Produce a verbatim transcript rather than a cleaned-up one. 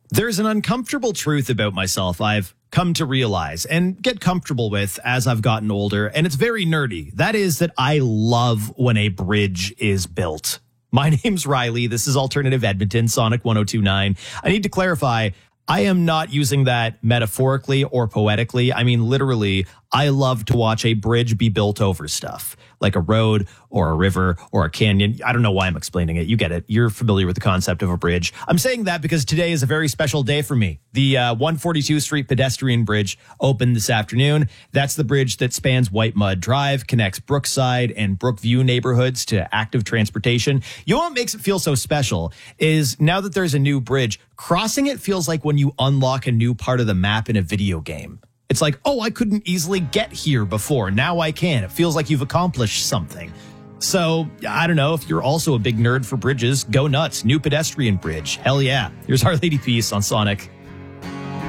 There's an uncomfortable truth about myself I've come to realize and get comfortable with as I've gotten older, and it's very nerdy. That is that I love when a bridge is built. My name's Riley. This is Alternative Edmonton, Sonic one oh two point nine. I need to clarify, I am not using that metaphorically or poetically. I mean, literally, I love to watch a bridge be built over stuff, like a road or a river or a canyon. I don't know why I'm explaining it. You get it. You're familiar with the concept of a bridge. I'm saying that because today is a very special day for me. The uh, one forty-two Street pedestrian bridge opened this afternoon. That's the bridge that spans White Mud Drive, connects Brookside and Brookview neighborhoods to active transportation. You know what makes it feel so special is now that there's a new bridge, crossing it feels like when you unlock a new part of the map in a video game. It's like, oh, I couldn't easily get here before. Now I can. It feels like you've accomplished something. So, I don't know, if you're also a big nerd for bridges, go nuts. New pedestrian bridge. Hell yeah. Here's Our Lady Peace on Sonic.